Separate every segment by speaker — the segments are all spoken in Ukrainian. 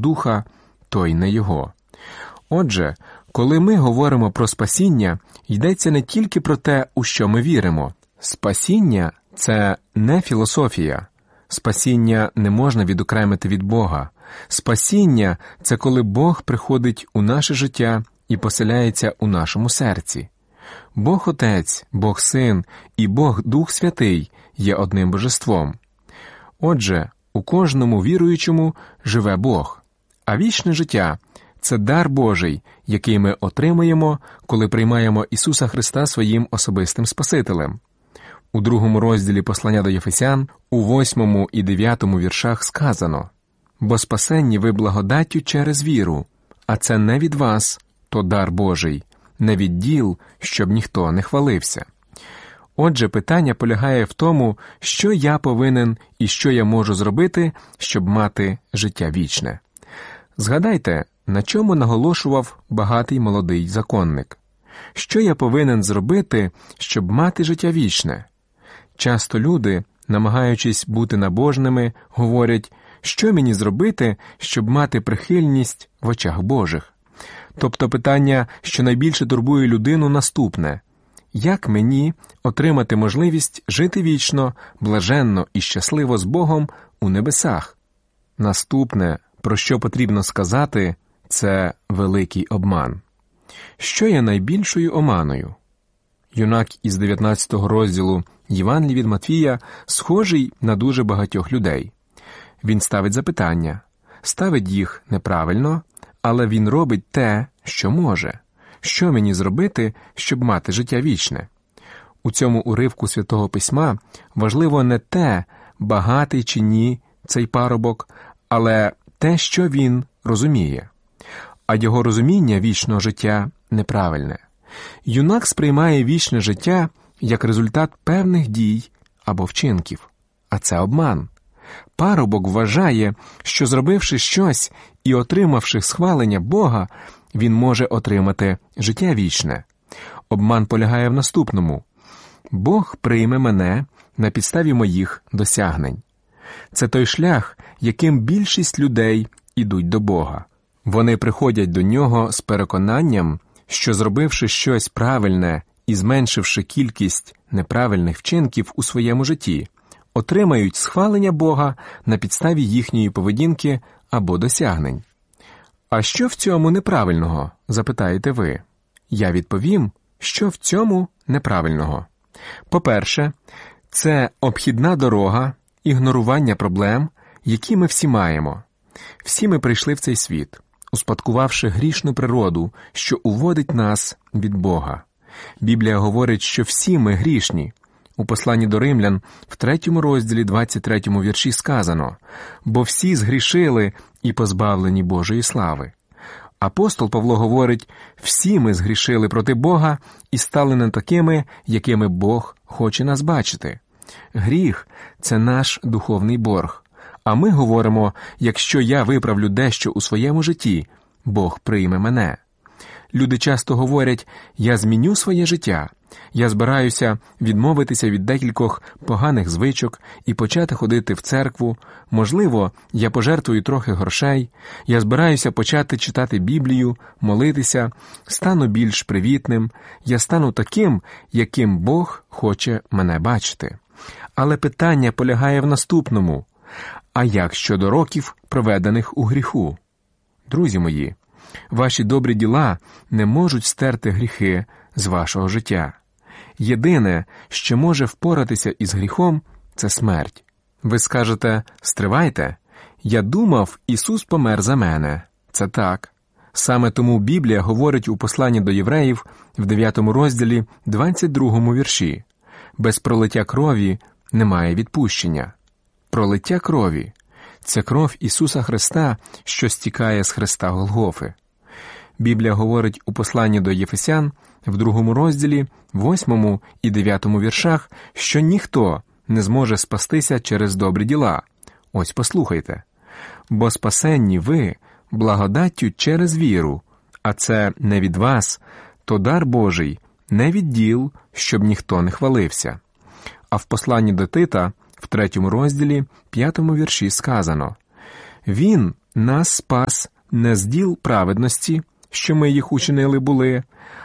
Speaker 1: духа, той не його. Отже, коли ми говоримо про спасіння, йдеться не тільки про те, у що ми віримо. Спасіння – це не філософія. Спасіння не можна відокремити від Бога. Спасіння – це коли Бог приходить у наше життя і поселяється у нашому серці. Бог Отець, Бог Син і Бог Дух Святий є одним божеством. Отже, у кожному віруючому живе Бог. А вічне життя – це дар Божий, який ми отримуємо, коли приймаємо Ісуса Христа своїм особистим Спасителем. У 2 розділі послання до Єфесян, у 8 і 9 віршах сказано: «Бо спасенні ви благодаттю через віру, а це не від вас, то дар Божий, не від діл, щоб ніхто не хвалився». Отже, питання полягає в тому, що я повинен і що я можу зробити, щоб мати життя вічне. Згадайте, на чому наголошував багатий молодий законник. Що я повинен зробити, щоб мати життя вічне? Часто люди, намагаючись бути набожними, говорять, що мені зробити, щоб мати прихильність в очах Божих. Тобто питання, що найбільше турбує людину, наступне: як мені отримати можливість жити вічно, блаженно і щасливо з Богом у небесах? Наступне, про що потрібно сказати, це великий обман. Що є найбільшою оманою? Юнак із 19 розділу Євангелії від Матвія схожий на дуже багатьох людей. Він ставить запитання, ставить їх неправильно, але він робить те, що може. Що мені зробити, щоб мати життя вічне? У цьому уривку Святого Письма важливо не те, багатий чи ні цей парубок, але те, що він розуміє. А його розуміння вічного життя неправильне. Юнак сприймає вічне життя як результат певних дій або вчинків. А це обман. Парубок вважає, що зробивши щось і отримавши схвалення Бога, він може отримати життя вічне. Обман полягає в наступному: Бог прийме мене на підставі моїх досягнень. Це той шлях, яким більшість людей ідуть до Бога. Вони приходять до Нього з переконанням, що зробивши щось правильне і зменшивши кількість неправильних вчинків у своєму житті, отримають схвалення Бога на підставі їхньої поведінки або досягнень. А що в цьому неправильного, запитаєте ви? Я відповім, що в цьому неправильного. По-перше, це обхідна дорога, ігнорування проблем, які ми всі маємо. Всі ми прийшли в цей світ, успадкувавши грішну природу, що уводить нас від Бога. Біблія говорить, що всі ми грішні. У посланні до Римлян в 3 розділі 23 вірші сказано: «Бо всі згрішили і позбавлені Божої слави». Апостол Павло говорить: «Всі ми згрішили проти Бога і стали не такими, якими Бог хоче нас бачити». Гріх – це наш духовний борг. А ми говоримо: якщо я виправлю дещо у своєму житті, Бог прийме мене. Люди часто говорять: я зміню своє життя, я збираюся відмовитися від декількох поганих звичок і почати ходити в церкву, можливо, я пожертвую трохи грошей, я збираюся почати читати Біблію, молитися, стану більш привітним, я стану таким, яким Бог хоче мене бачити. Але питання полягає в наступному: а як щодо років, проведених у гріху? Друзі мої, ваші добрі діла не можуть стерти гріхи з вашого життя. Єдине, що може впоратися із гріхом, це смерть. Ви скажете: стривайте, я думав, Ісус помер за мене. Це так. Саме тому Біблія говорить у посланні до євреїв в 9 розділі 22 вірші: без пролиття крові немає відпущення. Пролиття крові – це кров Ісуса Христа, що стікає з хреста Голгофи. Біблія говорить у посланні до Єфесян в 2 розділі 8 і 9 віршах, що ніхто не зможе спастися через добрі діла. Ось послухайте: «Бо спасенні ви благодаттю через віру, а це не від вас, то дар Божий, не від діл, щоб ніхто не хвалився». А в посланні до Тита в 3 розділі 5 вірші сказано: «Він нас спас не з діл праведності, що ми їх учинили були,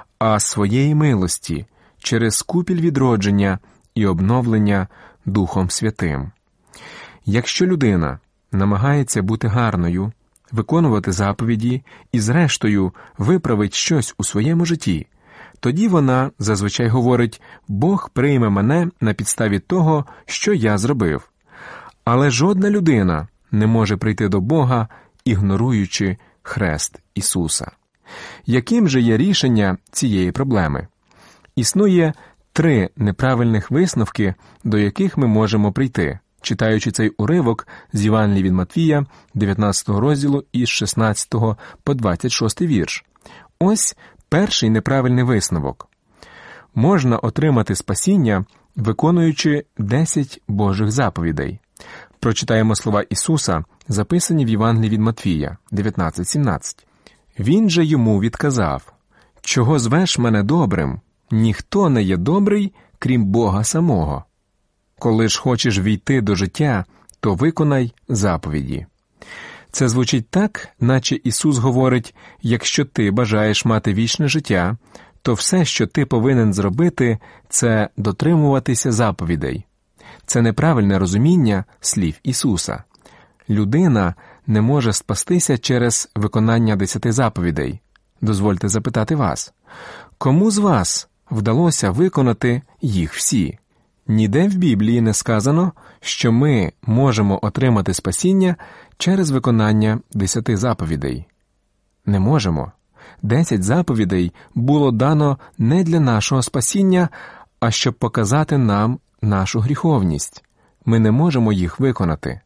Speaker 1: а своєї милості, через купіль відродження і обновлення Духом Святим. Якщо людина намагається бути гарною, виконувати заповіді і, зрештою, виправить щось у своєму житті, тоді вона зазвичай говорить: «Бог прийме мене на підставі того, що я зробив». Але жодна людина не може прийти до Бога, ігноруючи хрест Ісуса. Яким же є рішення цієї проблеми? Існує 3 неправильних висновки, до яких ми можемо прийти, читаючи цей уривок з Євангелія від Матвія, 19 розділу, із 16 по 26 вірш. Ось перший неправильний висновок. Можна отримати спасіння, виконуючи 10 Божих заповідей. Прочитаємо слова Ісуса, записані в Євангелії від Матвія, 19:17. «Він же йому відказав: чого звеш мене добрим? Ніхто не є добрий, крім Бога самого. Коли ж хочеш війти до життя, то виконай заповіді». Це звучить так, наче Ісус говорить: якщо ти бажаєш мати вічне життя, то все, що ти повинен зробити, це дотримуватися заповідей. Це неправильне розуміння слів Ісуса. Людина не може спастися через виконання 10 заповідей. Дозвольте запитати вас, кому з вас вдалося виконати їх всі? Ніде в Біблії не сказано, що ми можемо отримати спасіння через виконання 10 заповідей. Не можемо. 10 заповідей було дано не для нашого спасіння, а щоб показати нам нашу гріховність. Ми не можемо їх виконати.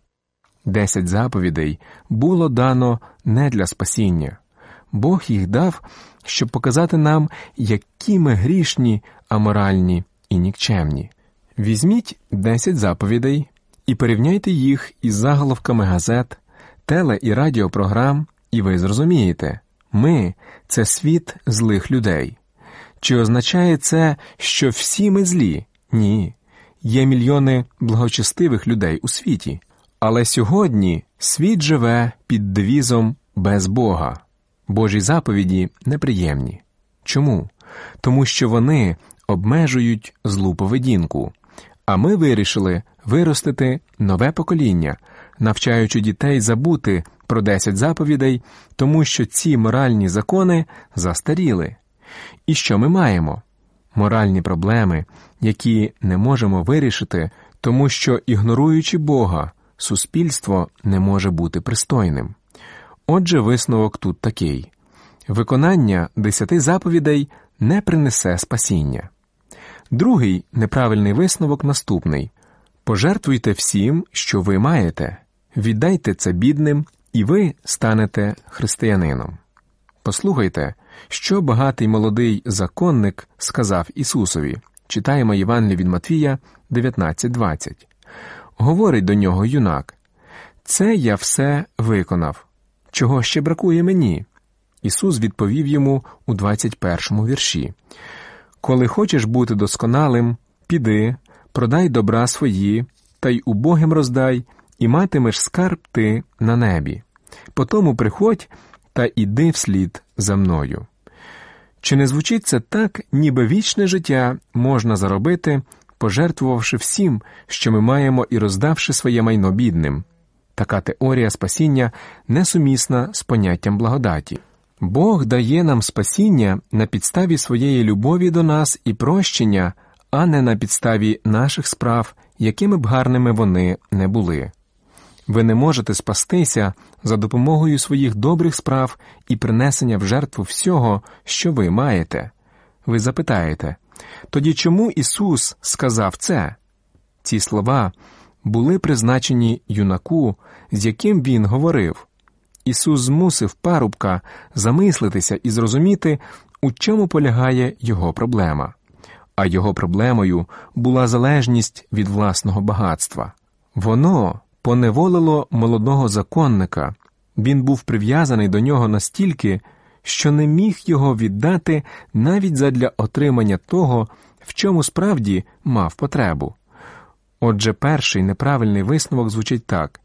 Speaker 1: 10 заповідей було дано не для спасіння. Бог їх дав, щоб показати нам, які ми грішні, аморальні і нікчемні. Візьміть 10 заповідей і порівняйте їх із заголовками газет, теле- і радіопрограм, і ви зрозумієте, ми – це світ злих людей. Чи означає це, що всі ми злі? Ні. Є мільйони благочестивих людей у світі. Але сьогодні світ живе під девізом «без Бога». Божі заповіді неприємні. Чому? Тому що вони обмежують злу поведінку. А ми вирішили виростити нове покоління, навчаючи дітей забути про 10 заповідей, тому що ці моральні закони застаріли. І що ми маємо? Моральні проблеми, які не можемо вирішити, тому що, ігноруючи Бога, суспільство не може бути пристойним. Отже, висновок тут такий. Виконання 10 заповідей не принесе спасіння. Другий неправильний висновок наступний. Пожертвуйте всім, що ви маєте. Віддайте це бідним, і ви станете християнином. Послухайте, що багатий молодий законник сказав Ісусові. Читаємо Євангеліє від Матвія 19:20. Говорить до нього юнак: «Це я все виконав. Чого ще бракує мені?» Ісус відповів йому у 21 вірші: «Коли хочеш бути досконалим, піди, продай добра свої, та й убогим роздай, і матимеш скарб ти на небі. Потому приходь та іди вслід за мною». Чи не звучить це так, ніби вічне життя можна заробити, пожертвувавши всім, що ми маємо, і роздавши своє майно бідним? Така теорія спасіння несумісна з поняттям благодаті. Бог дає нам спасіння на підставі своєї любові до нас і прощення, а не на підставі наших справ, якими б гарними вони не були. Ви не можете спастися за допомогою своїх добрих справ і принесення в жертву всього, що ви маєте. Ви запитаєте, тоді чому Ісус сказав це? Ці слова були призначені юнаку, з яким Він говорив. Ісус змусив парубка замислитися і зрозуміти, у чому полягає його проблема. А його проблемою була залежність від власного багатства. Воно поневолило молодого законника. Він був прив'язаний до нього настільки, що не міг його віддати навіть задля отримання того, в чому справді мав потребу. Отже, перший неправильний висновок звучить так.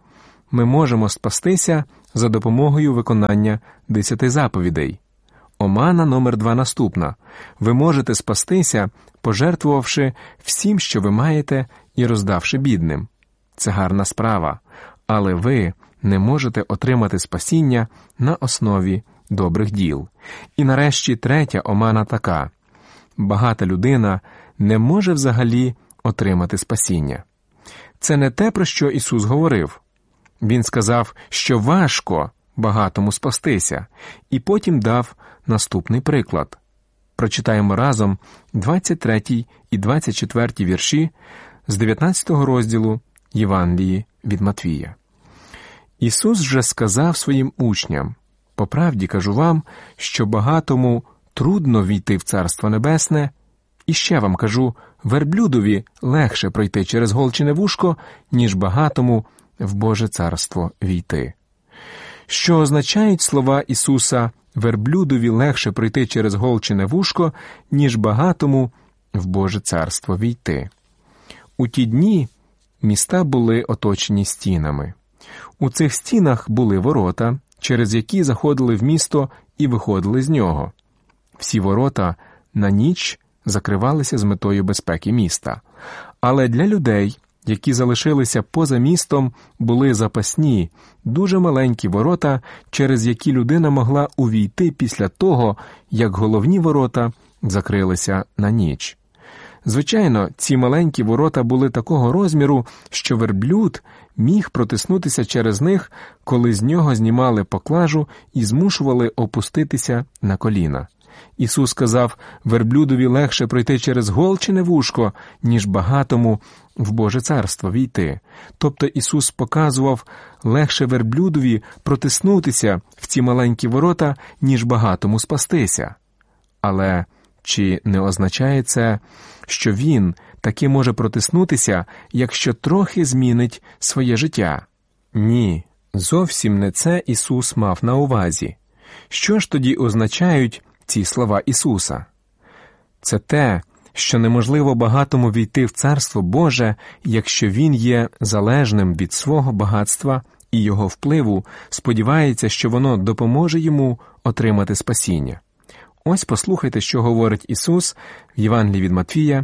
Speaker 1: ми можемо спастися за допомогою виконання 10 заповідей. Омана номер 2 наступна. Ви можете спастися, пожертвувавши всім, що ви маєте, і роздавши бідним. Це гарна справа, але ви не можете отримати спасіння на основі добрих діл. І нарешті 3 омана така. Багата людина не може взагалі отримати спасіння. Це не те, про що Ісус говорив. Він сказав, що важко багатому спастися, і потім дав наступний приклад. Прочитаємо разом 23 і 24 вірші з 19 розділу Євангелії від Матвія. Ісус же сказав своїм учням: «По правді кажу вам, що багатому трудно війти в Царство Небесне, і ще вам кажу, верблюдові легше пройти через голчине вушко, ніж багатому в Боже Царство війти». Що означають слова Ісуса «верблюдові легше пройти через голчине вушко, ніж багатому в Боже Царство війти»? У ті дні міста були оточені стінами. У цих стінах були ворота, через які заходили в місто і виходили з нього. Всі ворота на ніч закривалися з метою безпеки міста. Але для людей, які залишилися поза містом, були запасні, дуже маленькі ворота, через які людина могла увійти після того, як головні ворота закрилися на ніч. Звичайно, ці маленькі ворота були такого розміру, що верблюд міг протиснутися через них, коли з нього знімали поклажу і змушували опуститися на коліна. Ісус сказав, верблюдові легше пройти через голчине вушко, ніж багатому в Боже Царство війти. Тобто Ісус показував, легше верблюдові протиснутися в ці маленькі ворота, ніж багатому спастися. Але чи не означає це, що він таки може протиснутися, якщо трохи змінить своє життя? Ні, зовсім не це Ісус мав на увазі. Що ж тоді означають ці слова Ісуса? Це те, що неможливо багатому війти в Царство Боже, якщо він є залежним від свого багатства і його впливу, сподівається, що воно допоможе йому отримати спасіння. Ось послухайте, що говорить Ісус в Євангелії від Матвія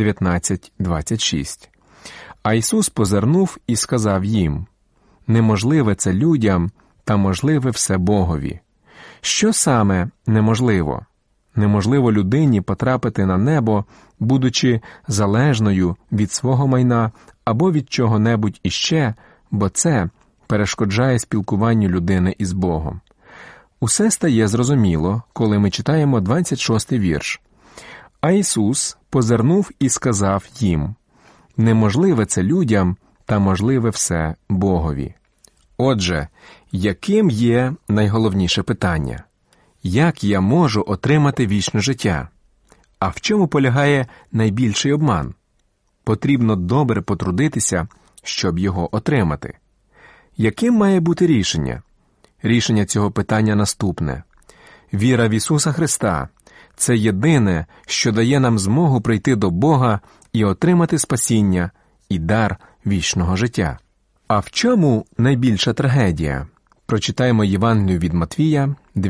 Speaker 1: 19:26. А Ісус позирнув і сказав їм: «Неможливе це людям, та можливе все Богові». Що саме неможливо? Неможливо людині потрапити на небо, будучи залежною від свого майна або від чого-небудь іще, бо це перешкоджає спілкуванню людини із Богом. Усе стає зрозуміло, коли ми читаємо 26-й вірш. А Ісус позирнув і сказав їм: «Неможливе це людям, та можливе все Богові». Отже, яким є найголовніше питання? Як я можу отримати вічне життя? А в чому полягає найбільший обман? Потрібно добре потрудитися, щоб його отримати. Яким має бути рішення? Рішення цього питання наступне. Віра в Ісуса Христа – це єдине, що дає нам змогу прийти до Бога і отримати спасіння і дар вічного життя. А в чому найбільша трагедія? Прочитаємо Євангелію від Матвія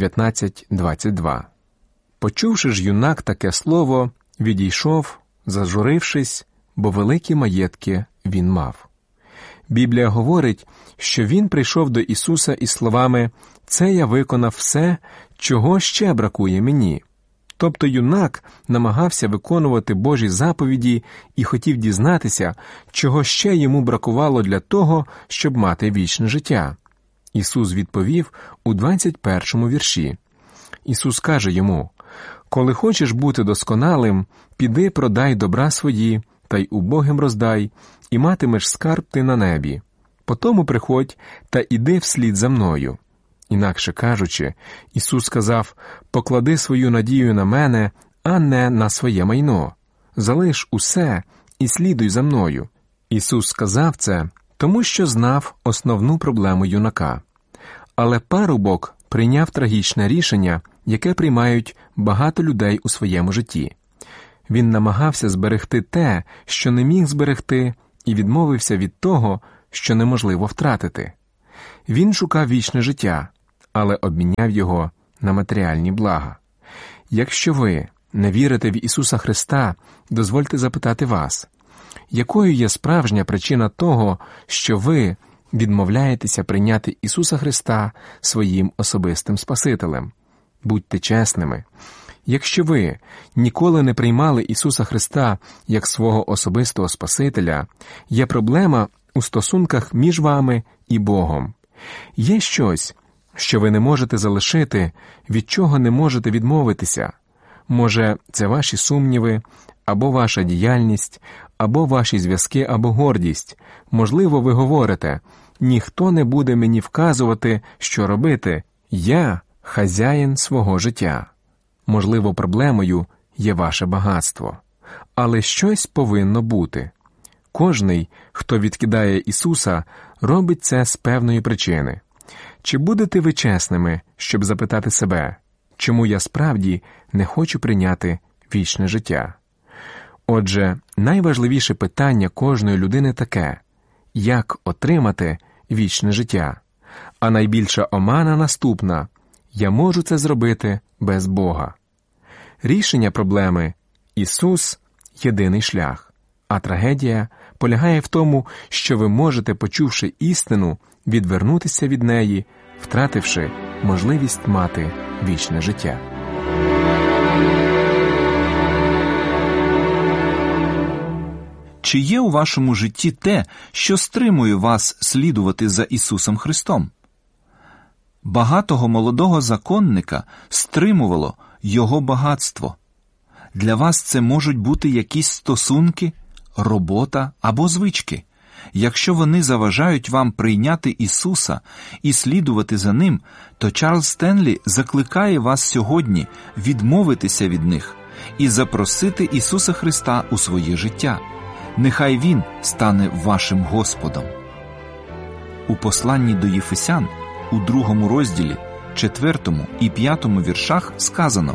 Speaker 1: 19:22. «Почувши ж юнак таке слово, відійшов, зажурившись, бо великі маєтки він мав». Біблія говорить, що він прийшов до Ісуса із словами «Це я виконав все, чого ще бракує мені». Тобто юнак намагався виконувати Божі заповіді і хотів дізнатися, чого ще йому бракувало для того, щоб мати вічне життя. Ісус відповів у 21-му вірші. Ісус каже йому: «Коли хочеш бути досконалим, піди продай добра свої, та й убогим роздай, і матимеш скарб ти на небі. Потому приходь та іди вслід за мною». Інакше кажучи, Ісус сказав: «Поклади свою надію на мене, а не на своє майно. Залиш усе і слідуй за мною». Ісус сказав це, тому що знав основну проблему юнака. Але парубок прийняв трагічне рішення, яке приймають багато людей у своєму житті. Він намагався зберегти те, що не міг зберегти, і відмовився від того, що неможливо втратити. Він шукав вічне життя, але обміняв його на матеріальні блага. Якщо ви не вірите в Ісуса Христа, дозвольте запитати вас, якою є справжня причина того, що ви відмовляєтеся прийняти Ісуса Христа своїм особистим Спасителем? Будьте чесними. Якщо ви ніколи не приймали Ісуса Христа як свого особистого Спасителя, є проблема у стосунках між вами і Богом. Є щось, що ви не можете залишити, від чого не можете відмовитися. Може, це ваші сумніви, або ваша діяльність, або ваші зв'язки, або гордість. Можливо, ви говорите: «Ніхто не буде мені вказувати, що робити. Я – хазяїн свого життя». Можливо, проблемою є ваше багатство. Але щось повинно бути. Кожний, хто відкидає Ісуса, робить це з певної причини. Чи будете ви чесними, щоб запитати себе, чому я справді не хочу прийняти вічне життя? Отже, найважливіше питання кожної людини таке – як отримати вічне життя? А найбільша омана наступна – я можу це зробити без Бога. Рішення проблеми – Ісус – єдиний шлях, а трагедія полягає в тому, що ви можете, почувши істину, відвернутися від неї, втративши можливість мати вічне життя.
Speaker 2: Чи є у вашому житті те, що стримує вас слідувати за Ісусом Христом? Багатого молодого законника стримувало його багатство. Для вас це можуть бути якісь стосунки, робота або звички. Якщо вони заважають вам прийняти Ісуса і слідувати за Ним, то Чарльз Стенлі закликає вас сьогодні відмовитися від них і запросити Ісуса Христа у своє життя. Нехай Він стане вашим Господом. У посланні до Єфесян, у 2 розділі, 4 і 5 віршах сказано: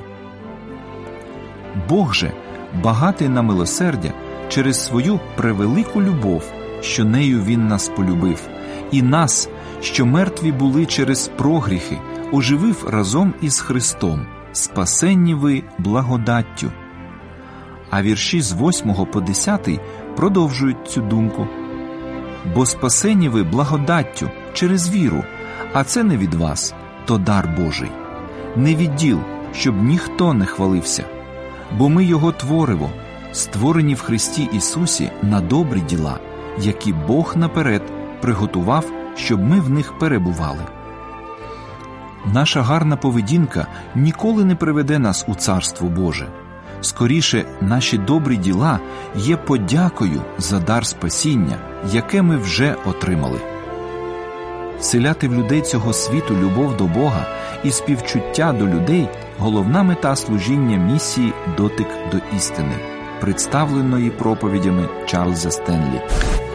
Speaker 2: «Бог же, багатий на милосердя, через свою превелику любов, що нею Він нас полюбив, і нас, що мертві були через прогріхи, оживив разом із Христом, спасенні ви благодаттю». А вірші з 8 по 10 продовжують цю думку. «Бо спасені ви благодаттю через віру, а це не від вас, то дар Божий. Не від діл, щоб ніхто не хвалився. Бо ми Його твориво, створені в Христі Ісусі на добрі діла, які Бог наперед приготував, щоб ми в них перебували». Наша гарна поведінка ніколи не приведе нас у Царство Боже. Скоріше, наші добрі діла є подякою за дар спасіння, яке ми вже отримали. Вселяти в людей цього світу любов до Бога і співчуття до людей – головна мета служіння місії «Дотик до істини», представленої проповідями Чарльза Стенлі.